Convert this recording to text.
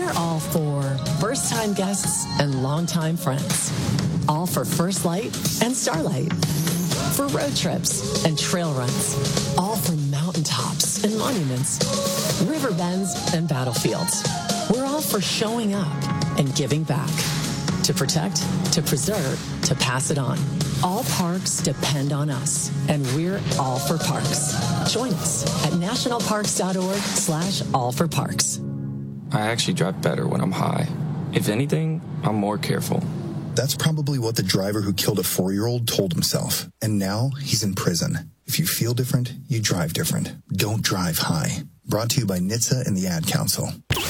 We're all for first-time guests and longtime friends. All for First Light and Starlight. For road trips and trail runs. All for mountaintops and monuments. River bends and battlefields. We're all for showing up and giving back. To protect, to preserve, to pass it on. All parks depend on us, and we're all for parks. Join us at nationalparks.org/allforparks. I actually drive better when I'm high. If anything, I'm more careful. That's probably what the driver who killed a 4-year-old told himself. And now he's in prison. If you feel different, you drive different. Don't drive high. Brought to you by NHTSA and the Ad Council.